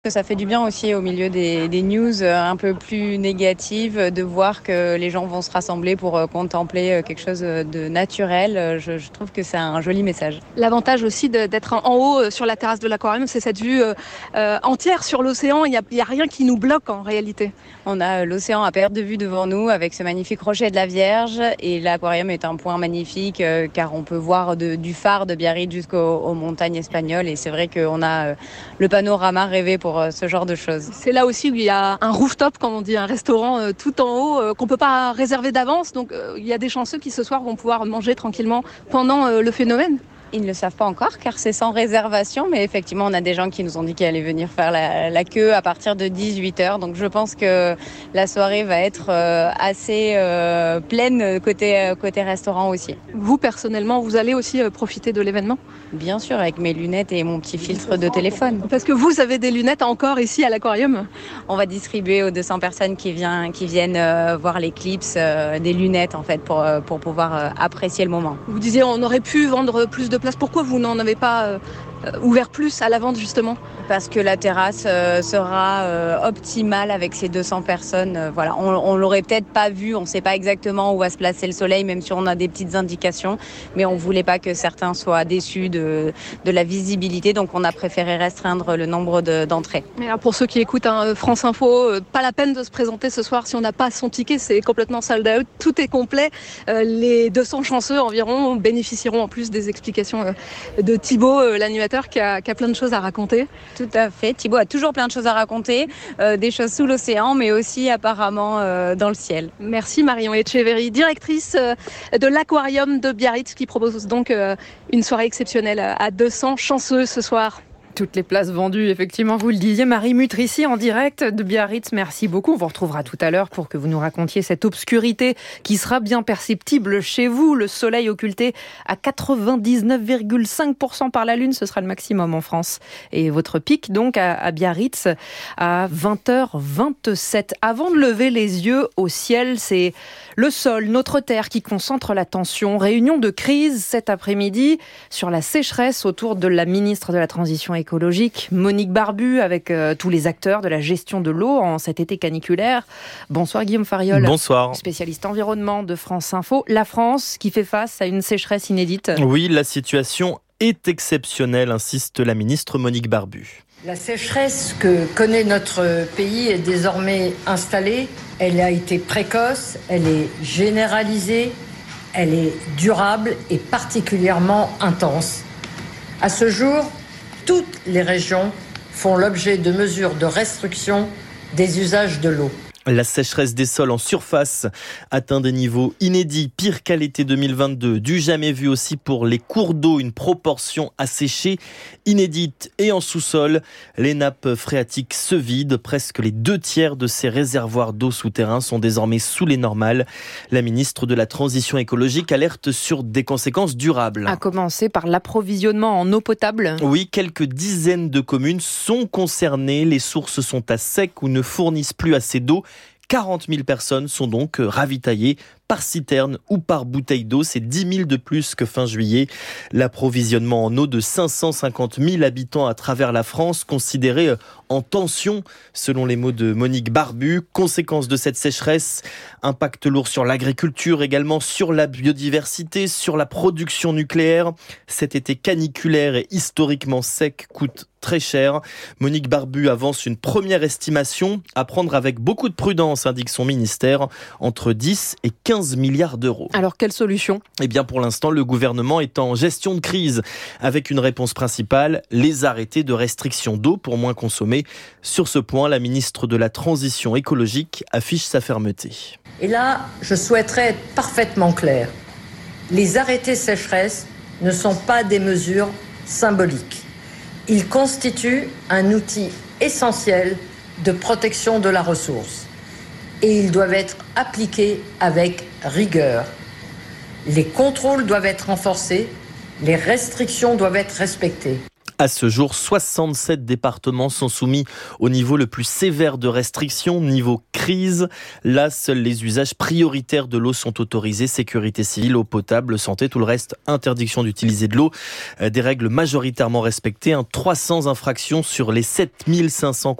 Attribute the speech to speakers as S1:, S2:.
S1: Ça fait du bien aussi au milieu des news un peu plus négatives de voir que les gens vont se rassembler pour contempler quelque chose de naturel. Je trouve que c'est un joli message.
S2: L'avantage aussi d'être en haut sur la terrasse de l'aquarium, c'est cette vue entière sur l'océan. Il y a rien qui nous bloque en réalité.
S1: On a l'océan à perte de vue devant nous avec ce magnifique rocher de la Vierge et l'aquarium est un point magnifique car on peut voir du phare de Biarritz jusqu'aux montagnes espagnoles et c'est vrai qu'on a le panorama rêvé pour ce genre de choses.
S2: C'est là aussi où il y a un rooftop, comme on dit, un restaurant tout en haut qu'on ne peut pas réserver d'avance. Donc il y a des chanceux qui ce soir vont pouvoir manger tranquillement pendant le phénomène.
S1: Ils ne le savent pas encore car c'est sans réservation, mais effectivement on a des gens qui nous ont dit qu'ils allaient venir faire la queue à partir de 18h. Donc je pense que la soirée va être assez pleine côté restaurant aussi.
S2: Vous personnellement, vous allez aussi profiter de l'événement ?
S1: Bien sûr, avec mes lunettes et mon petit filtre de téléphone.
S2: Parce que vous avez des lunettes encore ici à l'aquarium ?
S1: On va distribuer aux 200 personnes qui viennent voir l'éclipse des lunettes en fait pour pouvoir apprécier le moment.
S2: Vous disiez on aurait pu vendre plus de place. Pourquoi vous n'en avez pas ouvert plus à la vente justement ?
S1: Parce que la terrasse sera optimale avec ces 200 personnes. Voilà, on l'aurait peut-être pas vu, on ne sait pas exactement où va se placer le soleil, même si on a des petites indications, mais on voulait pas que certains soient déçus de la visibilité, donc on a préféré restreindre le nombre d'entrées.
S2: Mais alors pour ceux qui écoutent France Info, pas la peine de se présenter ce soir si on n'a pas son ticket, c'est complètement sold out, tout est complet. Les 200 chanceux environ bénéficieront en plus des explications de Thibaut, l'animateur, qui a plein de choses à raconter.
S1: Tout à fait. Thibaut a toujours plein de choses à raconter, des choses sous l'océan, mais aussi apparemment dans le ciel.
S2: Merci Marion Etcheverry, directrice de l'aquarium de Biarritz, qui propose donc une soirée exceptionnelle à 200 chanceux ce soir.
S3: Toutes les places vendues, effectivement, vous le disiez. Marie Mutrici en direct de Biarritz, merci beaucoup. On vous retrouvera tout à l'heure pour que vous nous racontiez cette obscurité qui sera bien perceptible chez vous. Le soleil occulté à 99,5% par la lune, ce sera le maximum en France. Et votre pic, donc, à Biarritz, à 20h27. Avant de lever les yeux au ciel, c'est le sol, notre terre qui concentre l'attention. Réunion de crise cet après-midi sur la sécheresse autour de la ministre de la Transition écologique, Monique Barbu, avec tous les acteurs de la gestion de l'eau en cet été caniculaire. Bonsoir Guillaume Fariol.
S4: Bonsoir.
S3: Spécialiste environnement de France Info. La France qui fait face à une sécheresse inédite.
S4: Oui, la situation est exceptionnelle, insiste la ministre Monique Barbu.
S5: La sécheresse que connaît notre pays est désormais installée. Elle a été précoce, elle est généralisée, elle est durable et particulièrement intense. À ce jour, toutes les régions font l'objet de mesures de restriction des usages de l'eau.
S4: La sécheresse des sols en surface atteint des niveaux inédits, pire qu'à l'été 2022. Du jamais vu aussi pour les cours d'eau, une proportion asséchée inédite. Et en sous-sol, les nappes phréatiques se vident. Presque les 2/3 de ces réservoirs d'eau souterrains sont désormais sous les normales. La ministre de la Transition écologique alerte sur des conséquences durables.
S3: À commencer par l'approvisionnement en eau potable.
S4: Oui, quelques dizaines de communes sont concernées. Les sources sont à sec ou ne fournissent plus assez d'eau. 40 000 personnes sont donc ravitaillées par citerne ou par bouteille d'eau. C'est 10 000 de plus que fin juillet. L'approvisionnement en eau de 550 000 habitants à travers la France, considéré en tension, selon les mots de Monique Barbu. Conséquence de cette sécheresse, impact lourd sur l'agriculture, également sur la biodiversité, sur la production nucléaire. Cet été caniculaire et historiquement sec coûte très cher. Monique Barbu avance une première estimation à prendre avec beaucoup de prudence, indique son ministère, entre 10 et 15 milliards d'euros.
S3: Alors, quelle solution ?
S4: Eh bien, pour l'instant, le gouvernement est en gestion de crise, avec une réponse principale, les arrêtés de restriction d'eau pour moins consommer. Sur ce point, la ministre de la Transition écologique affiche sa fermeté.
S5: Et là, je souhaiterais être parfaitement claire. Les arrêtés sécheresse ne sont pas des mesures symboliques. Ils constituent un outil essentiel de protection de la ressource. Et ils doivent être appliqués avec rigueur. Les contrôles doivent être renforcés, les restrictions doivent être respectées.
S4: À ce jour, 67 départements sont soumis au niveau le plus sévère de restrictions, niveau crise. Là, seuls les usages prioritaires de l'eau sont autorisés. Sécurité civile, eau potable, santé, tout le reste, interdiction d'utiliser de l'eau. Des règles majoritairement respectées. 300 infractions sur les 7500